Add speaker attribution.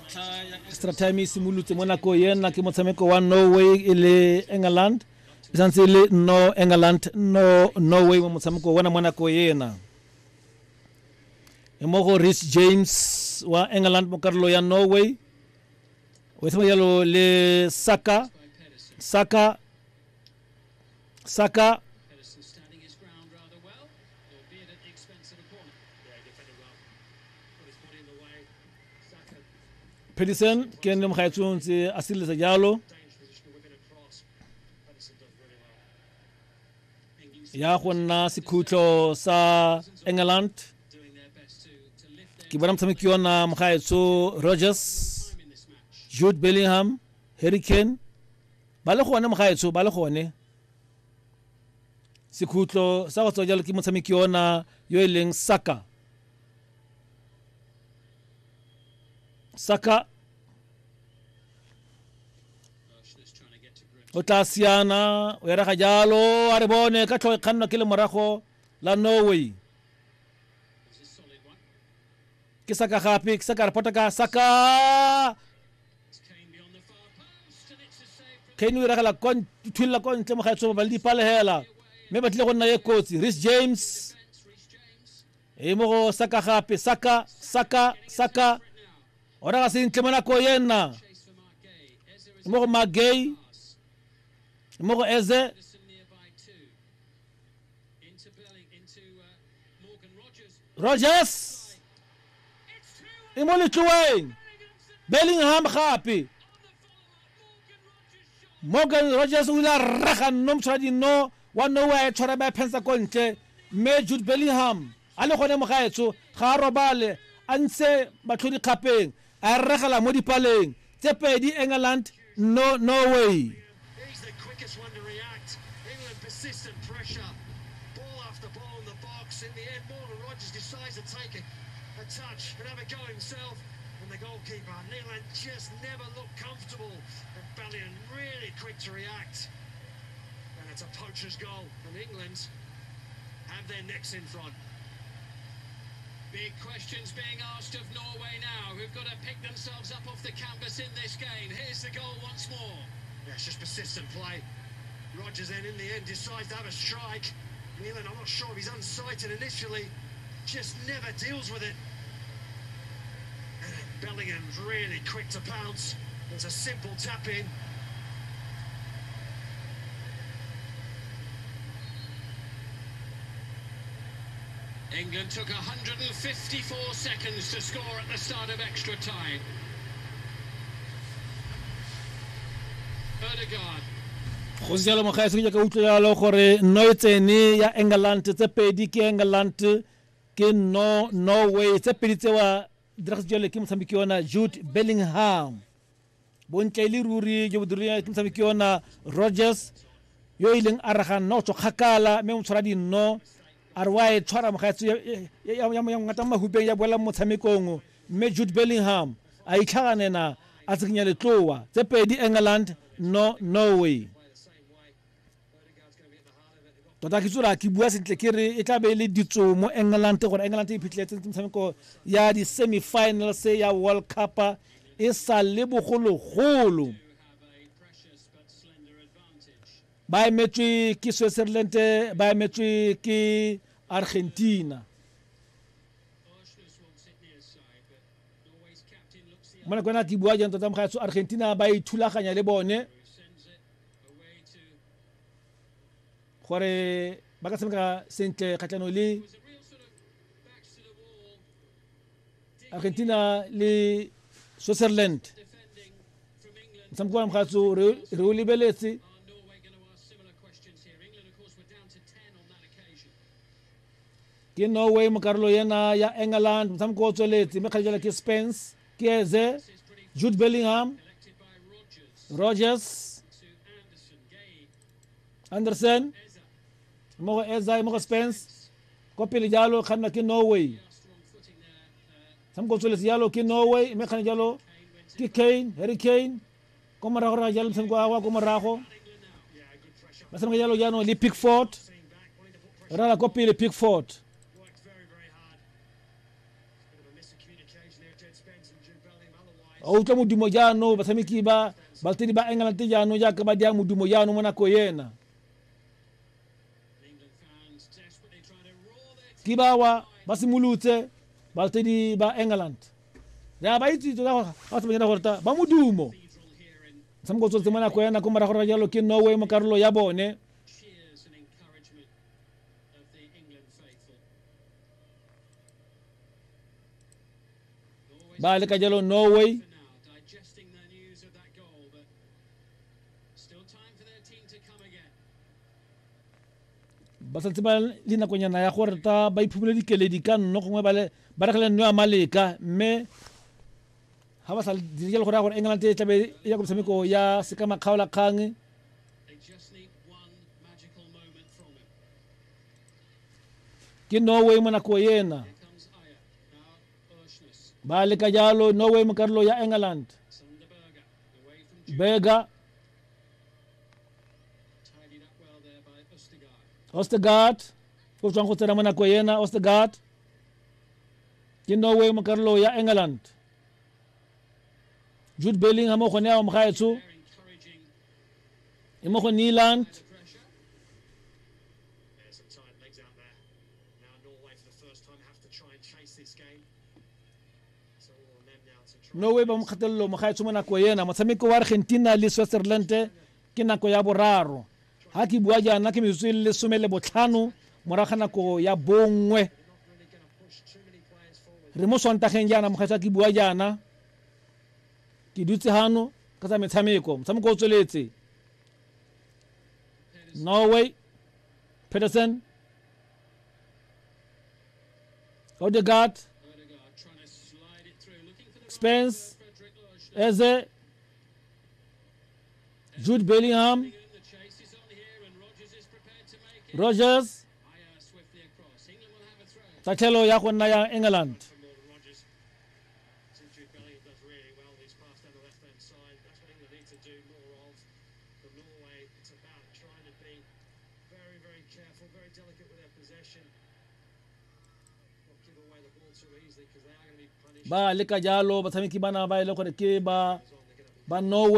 Speaker 1: extra time e simolotse mo nako yena ke motshameko wa Norway le England santse le England Norway mo motshameko wa mo nako yena mo go Reece James wa England mo karolo ya Norway o tsama yalo le Saka Pedersen ke ne mo gaetsong se asile sa jalo ya go nna sekhutlo sa England ke bona motshameki yona mo gaetso Rodgers, Jude Bellingham, Harry Kane ba le gone mo gaetso ba le gone sekhutlo sa go tswa jalo ke motshameki yona yo e leng Saka o tla siana o era ga jalo a re bone ka tlhoe kganna ke le morago la Norway ke Saka gape ke Saka repota ka Saka Kane o era la kon twilla kon tle mo ga etso ba le dipale hela me ba tle go nna ye kotsi Reece James e mo go Saka gape Saka ora ga se ntle mona ko yena mo go Magay mo go Eze Rodgers e mo le tloeng Bellingham gape Morgan Rodgers o la raga no mtshwadi no wa no wa tshwara ba pensa ko ntle me Jude Bellingham a le gone mo gaetso ga robale a ntse batlhodi khapeng a regala mo dipaleng tse pedi England Norway
Speaker 2: He's the quickest one to react. England persistent pressure. Ball after ball in the box. In the end, Morgan Rodgers decides to take a touch and have a go himself. And the goalkeeper, England, just never looked comfortable. And Bellingham really quick to react. And it's a poacher's goal. And England have their necks in front.
Speaker 3: Big questions being asked of Norway now, who've got to pick themselves up off the canvas in this game. Here's the goal once more.
Speaker 2: Yeah, it's just persistent play. Rodgers then in the end decides to have a strike. England, I'm not sure if he's unsighted initially, just never deals with it. And Bellingham's really quick to pounce. It's a simple tap in.
Speaker 3: England took 154 seconds to score at the start of extra time. Ødegaard.
Speaker 1: go se jalo mo gaetso ke ka utlwa jalo gore noitsene ya England tse pedi ke England ke Norway tse pedi tsewa diragetse jalo ke motshameki yona Jude Bellingham bontle le ruri jo bodiri ke motshameki yona Rodgers yo ileng a raga no tso khakala me motshwara dinno a re wa e tshwara mo gaetso ya ngata mahubeng ya boela motshamekong me Jude Bellingham a itlhaganena a tsikinya letloa tse pedi England Norway tota ke tsura ke bua sentle ke re e tla be le ditso mo England gore England e phitlhetse motshameko ya di semi finals ya World Cup e sa le bogologolo ba emetwe ke Switzerland ba emetwe ke Argentina mona kwana ke bua jang tota mo ga Argentina ba ithulaganya le bone gore ba ka tshameka sentle kgatlano le Argentina le Switzerland motshameko wa mgatso re o lebeletse ke Norway mo karolo yena ya England motshameko o tsweletse me kgajela ke Spence ke Eze Jude Bellingham Rodgers Anderson mo Eze mo Spence ko pele jalo khanna ke Norway motshameko o tsweletse jalo ke Norway me kgana jalo ke Kane Harry Kane ko morago ra jalo motshameko wa ko morago ba tshameka jalo jano le Pickford ra ko pele Pickford o to mudumo jano basamiki ba baltini ba England jano jaka ba dia mudumo jano mona ko yena kibawa basimulute baltini ba England ya ba iti to hata banyana horta ba mudumo samgo to mona ko yena ko mara horta jalo kin no way mo Carlo yabone bale ka jalo Norway basaltibal lina ko nyana ya khorta bay public kele dikan no ko bale barakale no amalika me habasal dijel khora ko England te tabe ya ko samiko ya sikama khawla khangi ki Norway mana ko yena bale ka jalo Norway mo Carlo ya England Bega Ostergaard ko tan ko tera mana ko yena Ostergaard ki Norway mo Carlo ya England Jude Bellingham mo khone am khaytu imo ko Nyland Norway ba mo khatelo mo khaytu mana ko yena matsami ko Argentina le Switzerland kina ko ya boraro haki buaja na ke mizwile sumele botlhano moragana ko ya bongwe re mo sonta khenjana mo khatsa ki buaja na ki dutse hano ka tsa metshameko o tsweletse Norway Pedersen Odegaard Spence Eze Jude Bellingham Rogers Tachelo ya kona ya England ba leka jalo basamiki bana ba ile ko ke ba Norway